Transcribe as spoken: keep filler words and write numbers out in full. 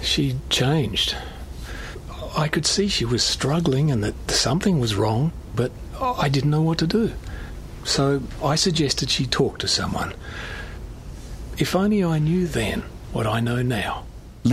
She changed. I could see she was struggling and that something was wrong, but I didn't know what to do. So I suggested she talk to someone. If only I knew then what I know now.